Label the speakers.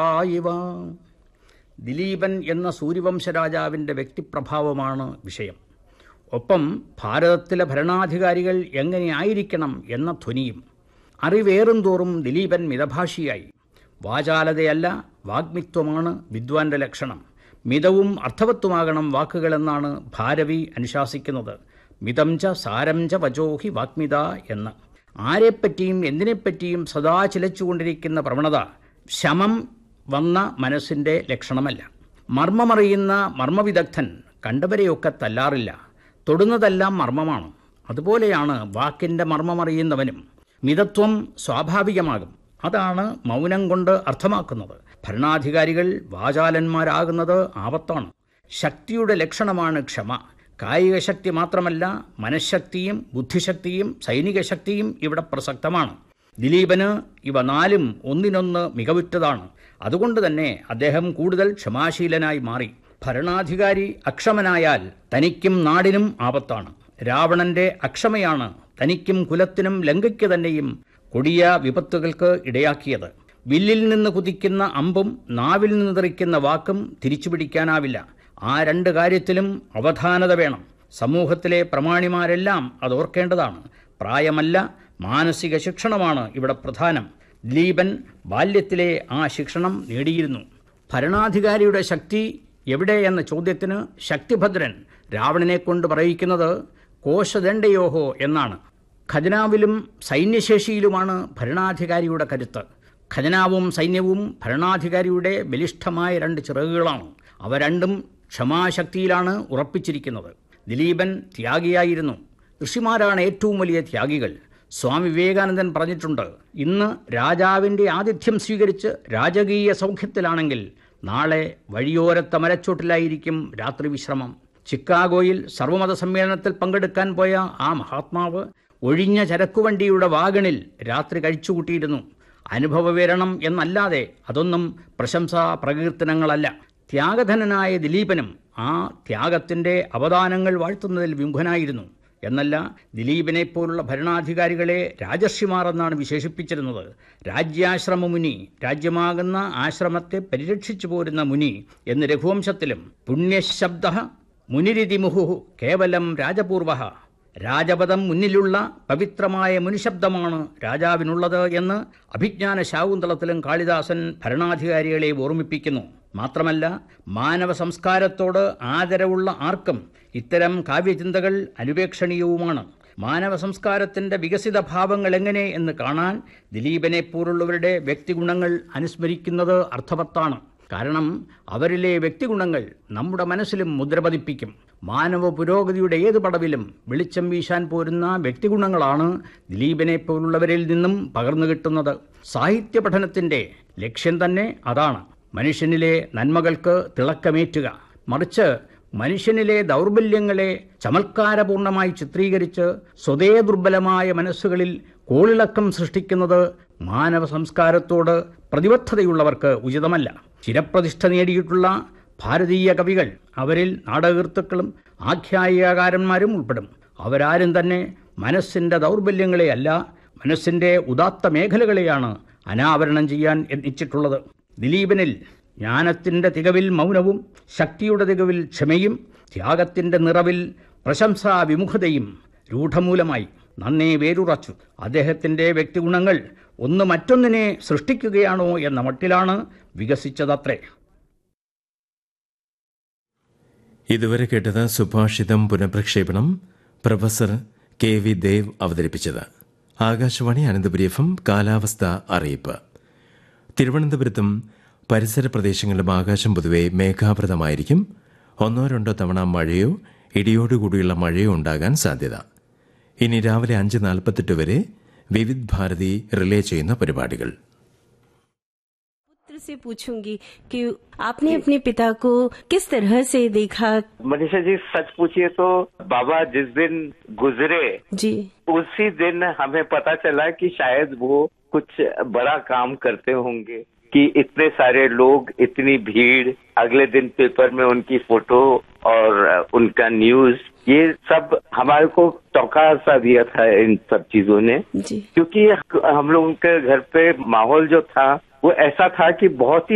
Speaker 1: ഇവ. ദിലീപൻ എന്ന സൂര്യവംശ രാജാവിൻ്റെ വ്യക്തിപ്രഭാവമാണ് വിഷയം. ഒപ്പം ഭാരതത്തിലെ ഭരണാധികാരികൾ എങ്ങനെയായിരിക്കണം എന്ന ധ്വനിയും. അറിവേറും തോറും ദിലീപൻ മിതഭാഷിയായി. വാചാലതയല്ല, വാഗ്മിത്വമാണ് വിദ്വാന്റെ ലക്ഷണം. മിതവും അർത്ഥവത്തുമാകണം വാക്കുകളെന്നാണ് ഭാരവി അനുശാസിക്കുന്നത്. മിതം ച സാരം ച വചോഹി വാഗ്മിത എന്ന്. ആരെപ്പറ്റിയും എന്തിനെപ്പറ്റിയും സദാ ചിലച്ചുകൊണ്ടിരിക്കുന്ന പ്രവണത ശമം വന്ന മനസ്സിൻ്റെ ലക്ഷണമല്ല. മർമ്മമറിയുന്ന മർമ്മവിദഗ്ധൻ കണ്ടവരെയൊക്കെ തല്ലാറില്ല. തൊടുന്നതെല്ലാം മർമ്മമാണ്. അതുപോലെയാണ് വാക്കിൻ്റെ മർമ്മമറിയുന്നവനും. മിതത്വം സ്വാഭാവികമാകും. അതാണ് മൗനം കൊണ്ട് അർത്ഥമാക്കുന്നത്. ഭരണാധികാരികൾ വാചാലന്മാരാകുന്നത് ആപത്താണ്. ശക്തിയുടെ ലക്ഷണമാണ് ക്ഷമ. കായിക ശക്തി മാത്രമല്ല, മനഃശക്തിയും ബുദ്ധിശക്തിയും സൈനിക ശക്തിയും ഇവിടെ പ്രസക്തമാണ്. ദിലീപന് ഇവ നാലും ഒന്നിനൊന്ന് മികവുറ്റതാണ്. അതുകൊണ്ട് തന്നെ അദ്ദേഹം കൂടുതൽ ക്ഷമാശീലനായി മാറി. ഭരണാധികാരി അക്ഷമനായാൽ തനിക്കും നാടിനും ആപത്താണ്. രാവണന്റെ അക്ഷമയാണ് തനിക്കും കുലത്തിനും ലങ്കയ്ക്ക് തന്നെയും കൊടിയ വിപത്തുകൾക്ക് ഇടയാക്കിയത്. വില്ലിൽ നിന്ന് കുതിക്കുന്ന അമ്പും നാവിൽ നിന്ന് തെറിക്കുന്ന വാക്കും തിരിച്ചുപിടിക്കാനാവില്ല. ആ രണ്ട് കാര്യത്തിലും അവധാനത വേണം. സമൂഹത്തിലെ പ്രമാണിമാരെല്ലാം അതോർക്കേണ്ടതാണ്. പ്രായമല്ല, മാനസിക ശിക്ഷണമാണ് ഇവിടെ പ്രധാനം. ദിലീപൻ ബാല്യത്തിലെ ആ ശിക്ഷണം നേടിയിരുന്നു. ഭരണാധികാരിയുടെ ശക്തി എവിടെ എന്ന ചോദ്യത്തിന് ശക്തിഭദ്രൻ രാവണനെ കൊണ്ട് പറയിക്കുന്നത് കോശദണ്ഡയോഹോ എന്നാണ്. ഖജനാവിലും സൈന്യശേഷിയിലുമാണ് ഭരണാധികാരിയുടെ കരുത്ത്. ഖജനാവും സൈന്യവും ഭരണാധികാരിയുടെ ബലിഷ്ഠമായ രണ്ട് ചിറകുകളാണ്. അവ രണ്ടും ക്ഷമാശക്തിയിലാണ് ഉറപ്പിച്ചിരിക്കുന്നത്. ദിലീപൻ ത്യാഗിയായിരുന്നു. ഋഷിമാരാണ് ഏറ്റവും വലിയ ത്യാഗികൾ. സ്വാമി വിവേകാനന്ദൻ പറഞ്ഞിട്ടുണ്ട്, ഇന്ന് രാജാവിൻ്റെ ആതിഥ്യം സ്വീകരിച്ച് രാജകീയ സൗഖ്യത്തിലാണെങ്കിൽ നാളെ വഴിയോരത്തെ മരച്ചോട്ടിലായിരിക്കും രാത്രി വിശ്രമം. ചിക്കാഗോയിൽ സർവമത സമ്മേളനത്തിൽ പങ്കെടുക്കാൻ പോയ ആ മഹാത്മാവ് ഒഴിഞ്ഞ ചരക്കുവണ്ടിയുടെ വാഗണിൽ രാത്രി കഴിച്ചുകൂട്ടിയിരുന്നു. അനുഭവവിവരണം എന്നല്ലാതെ അതൊന്നും പ്രശംസാ പ്രകീർത്തനങ്ങളല്ല. ത്യാഗധനനായ ദിലീപനും ആ ത്യാഗത്തിൻ്റെ അവദാനങ്ങൾ വാഴ്ത്തുന്നതിൽ വിമുഖനായിരുന്നു. എന്നല്ല, ദിലീപിനെപ്പോലുള്ള ഭരണാധികാരികളെ രാജർഷിമാർ എന്നാണ് വിശേഷിപ്പിച്ചിരുന്നത്. രാജ്യാശ്രമ മുനി, രാജ്യമാകുന്ന ആശ്രമത്തെ പരിരക്ഷിച്ചു പോരുന്ന മുനി എന്ന് രഘുവംശത്തിലും. പുണ്യശബ്ദ മുനിരിതി മുഹു കേവലം രാജപൂർവ. രാജപദം മുന്നിലുള്ള പവിത്രമായ മുനിശബ്ദമാണ് രാജാവിനുള്ളത് എന്ന് അഭിജ്ഞാന ശാകുന്തളത്തിലും കാളിദാസൻ ഭരണാധികാരികളെ ഓർമ്മിപ്പിക്കുന്നു. മാത്രമല്ല, മാനവ സംസ്കാരത്തോട് ആദരവുള്ള ആർക്കും ഇത്തരം കാവ്യചിന്തകൾ അനുപേക്ഷണീയവുമാണ്. മാനവ സംസ്കാരത്തിൻ്റെ വികസിത ഭാവങ്ങൾ എങ്ങനെ എന്ന് കാണാൻ ദിലീപനെ പോലുള്ളവരുടെ വ്യക്തിഗുണങ്ങൾ അനുസ്മരിക്കുന്നത് അർത്ഥവത്താണ്. കാരണം അവരിലെ വ്യക്തിഗുണങ്ങൾ നമ്മുടെ മനസ്സിലും മുദ്ര പതിപ്പിക്കും. മാനവ പുരോഗതിയുടെ ഏത് പടവിലും വെളിച്ചം വീശാൻ പോരുന്ന വ്യക്തിഗുണങ്ങളാണ് ദിലീപിനെ പോലുള്ളവരിൽ നിന്നും പകർന്നു കിട്ടുന്നത്. സാഹിത്യ പഠനത്തിൻ്റെ ലക്ഷ്യം തന്നെ അതാണ്. മനുഷ്യനിലെ നന്മകൾക്ക് തിളക്കമേറ്റുക. മറിച്ച് മനുഷ്യനിലെ ദൗർബല്യങ്ങളെ ചമത്കാരപൂർണമായി ചിത്രീകരിച്ച് സ്വതേ ദുർബലമായ മനസ്സുകളിൽ കോളിളക്കം സൃഷ്ടിക്കുന്നത് മാനവ സംസ്കാരത്തോട് പ്രതിബദ്ധതയുള്ളവർക്ക് ഉചിതമല്ല. ചിരപ്രതിഷ്ഠ നേടിയിട്ടുള്ള ഭാരതീയ കവികൾ, അവരിൽ നാടകകൃത്തുക്കളും ആഖ്യായികാരന്മാരും ഉൾപ്പെടും. അവരാരും തന്നെ മനസ്സിൻ്റെ ദൗർബല്യങ്ങളെയല്ല, മനസ്സിൻ്റെ ഉദാത്ത മേഖലകളെയാണ് അനാവരണം ചെയ്യാൻ യത്നിച്ചിട്ടുള്ളത്. ദിലീപനിൽ ജ്ഞാനത്തിൻ്റെ തികവിൽ മൗനവും, ശക്തിയുടെ തികവിൽ ക്ഷമയും, ത്യാഗത്തിൻ്റെ നിറവിൽ പ്രശംസാ വിമുഖതയും രൂഢമൂലമായി നന്നേ വേരുറച്ചു. അദ്ദേഹത്തിൻ്റെ വ്യക്തിഗുണങ്ങൾ ഒന്ന് മറ്റൊന്നിനെ സൃഷ്ടിക്കുകയാണോ എന്ന മട്ടിലാണ് വികസിച്ചതത്രേ.
Speaker 2: ഇതുവരെ കേട്ടത് സുഭാഷിതം പുനഃപ്രക്ഷേപണം പ്രൊഫസർ കെ വി ദേവ് അവതരിപ്പിച്ചത്. ആകാശവാണി അനന്തപുരി FM കാലാവസ്ഥ അറിയിപ്പ്. തിരുവനന്തപുരത്തും പരിസര പ്രദേശങ്ങളിലും ആകാശം പൊതുവെ മേഘാവൃതമായിരിക്കും. 1-2 തവണ മഴയോ ഇടിയോടുകൂടിയുള്ള മഴയോ ഉണ്ടാകാൻ സാധ്യത. ഇനി രാവിലെ 5:48 വരെ വിവിധ് ഭാരതി റിലേ ചെയ്യുന്ന പരിപാടികൾ.
Speaker 3: से पूछूंगी कि आपने अपने पिता को किस तरह से देखा?
Speaker 4: मनीषा जी, सच पूछिए तो बाबा जिस दिन गुजरे
Speaker 3: जी,
Speaker 4: उसी दिन हमें पता चला कि शायद वो कुछ बड़ा काम करते होंगे, कि इतने सारे लोग, इतनी भीड़, अगले दिन पेपर में उनकी फोटो और उनका न्यूज, ये सब हमारे को चौंका सा दिया था इन सब चीजों ने
Speaker 3: जी।
Speaker 4: क्योंकि हम लोगों के घर पे माहौल जो था वो ऐसा था कि बहुत ही